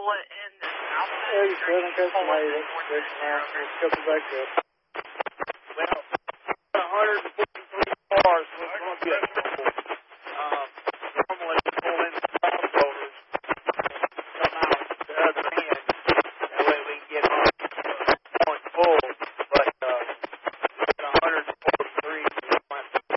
in the south. 87, Casamay, that's couple back up. Well, 143 cars. What's going to be